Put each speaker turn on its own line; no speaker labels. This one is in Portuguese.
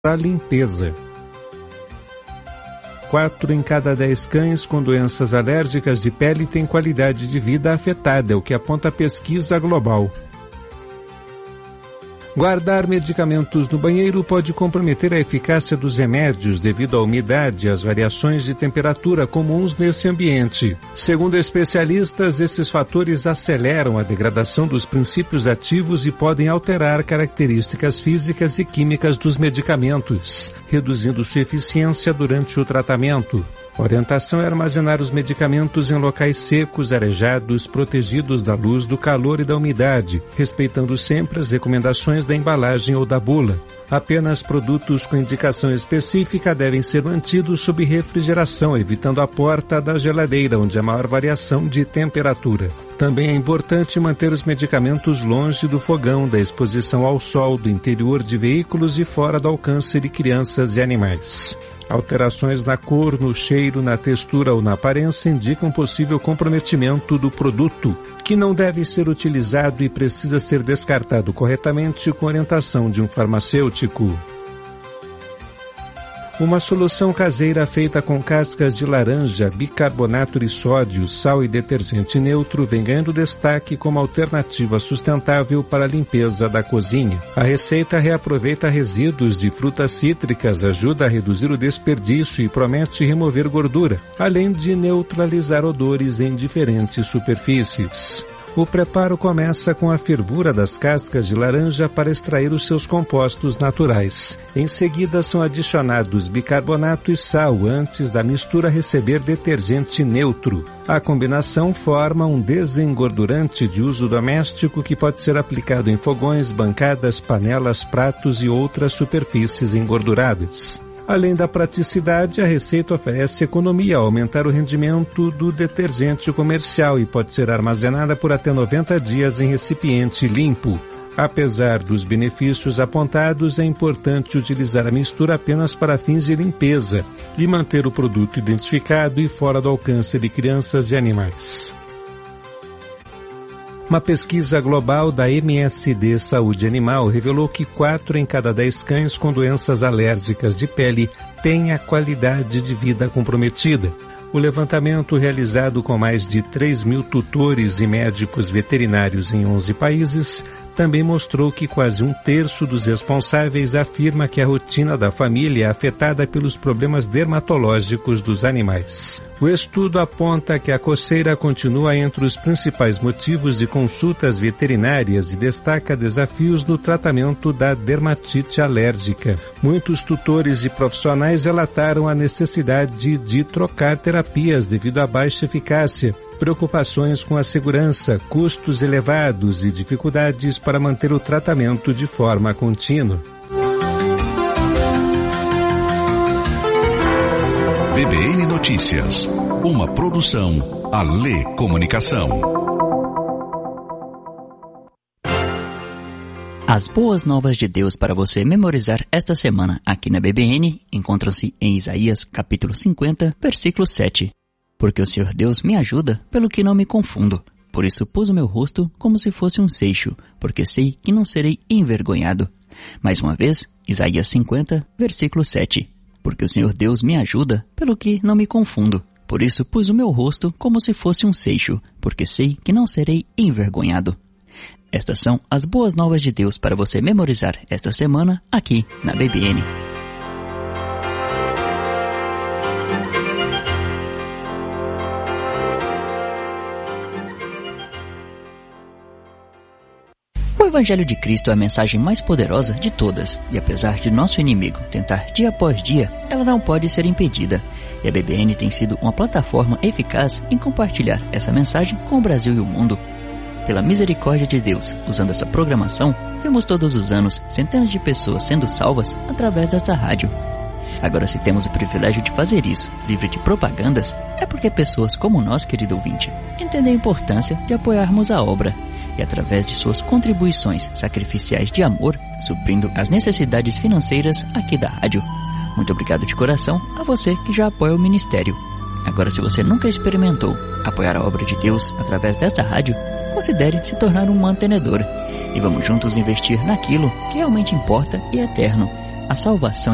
para a limpeza. 4 em cada 10 cães com doenças alérgicas de pele têm qualidade de vida afetada, o que aponta a pesquisa global. Guardar medicamentos no banheiro pode comprometer a eficácia dos remédios devido à umidade e às variações de temperatura comuns nesse ambiente. Segundo especialistas, esses fatores aceleram a degradação dos princípios ativos e podem alterar características físicas e químicas dos medicamentos, reduzindo sua eficiência durante o tratamento. A orientação é armazenar os medicamentos em locais secos, arejados, protegidos da luz, do calor e da umidade, respeitando sempre as recomendações da embalagem ou da bula. Apenas produtos com indicação específica devem ser mantidos sob refrigeração, evitando a porta da geladeira, onde há maior variação de temperatura. Também é importante manter os medicamentos longe do fogão, da exposição ao sol, do interior de veículos e fora do alcance de crianças e animais. Alterações na cor, no cheiro, na textura ou na aparência indicam possível comprometimento do produto, que não deve ser utilizado e precisa ser descartado corretamente com orientação de um farmacêutico. Uma solução caseira feita com cascas de laranja, bicarbonato de sódio, sal e detergente neutro vem ganhando destaque como alternativa sustentável para a limpeza da cozinha. A receita reaproveita resíduos de frutas cítricas, ajuda a reduzir o desperdício e promete remover gordura, além de neutralizar odores em diferentes superfícies. O preparo começa com a fervura das cascas de laranja para extrair os seus compostos naturais. Em seguida são adicionados bicarbonato e sal antes da mistura receber detergente neutro. A combinação forma um desengordurante de uso doméstico que pode ser aplicado em fogões, bancadas, panelas, pratos e outras superfícies engorduradas. Além da praticidade, a receita oferece economia ao aumentar o rendimento do detergente comercial e pode ser armazenada por até 90 dias em recipiente limpo. Apesar dos benefícios apontados, é importante utilizar a mistura apenas para fins de limpeza e manter o produto identificado e fora do alcance de crianças e animais. Uma pesquisa global da MSD Saúde Animal revelou que 4 em cada 10 cães com doenças alérgicas de pele têm a qualidade de vida comprometida. O levantamento, realizado com mais de 3.000 tutores e médicos veterinários em 11 países, também mostrou que quase 1/3 dos responsáveis afirma que a rotina da família é afetada pelos problemas dermatológicos dos animais. O estudo aponta que a coceira continua entre os principais motivos de consultas veterinárias e destaca desafios no tratamento da dermatite alérgica. Muitos tutores e profissionais relataram a necessidade de trocar terapias devido à baixa eficácia, preocupações com a segurança, custos elevados e dificuldades para manter o tratamento de forma contínua.
BBN Notícias, uma produção Alê Comunicação.
As boas novas de Deus para você memorizar esta semana aqui na BBN encontram-se em Isaías capítulo 50, versículo 7. Porque o Senhor Deus me ajuda, pelo que não me confundo. Por isso pus o meu rosto como se fosse um seixo, porque sei que não serei envergonhado. Mais uma vez, Isaías 50, versículo 7. Porque o Senhor Deus me ajuda, pelo que não me confundo. Por isso pus o meu rosto como se fosse um seixo, porque sei que não serei envergonhado. Estas são as boas novas de Deus para você memorizar esta semana aqui na BBN. O Evangelho de Cristo é a mensagem mais poderosa de todas, e apesar de nosso inimigo tentar dia após dia, ela não pode ser impedida. E a BBN tem sido uma plataforma eficaz em compartilhar essa mensagem com o Brasil e o mundo. Pela misericórdia de Deus, usando essa programação, vemos todos os anos centenas de pessoas sendo salvas através dessa rádio. Agora, se temos o privilégio de fazer isso, livre de propagandas, é porque pessoas como nós, querido ouvinte, entendem a importância de apoiarmos a obra e, através de suas contribuições sacrificiais de amor, suprindo as necessidades financeiras aqui da rádio. Muito obrigado de coração a você que já apoia o ministério. Agora, se você nunca experimentou apoiar a obra de Deus através dessa rádio, considere se tornar um mantenedor e vamos juntos investir naquilo que realmente importa e é eterno, a salvação